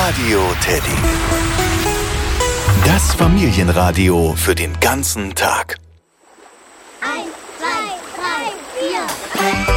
Radio Teddy. Das Familienradio für den ganzen Tag. 1, 2, 3, 4.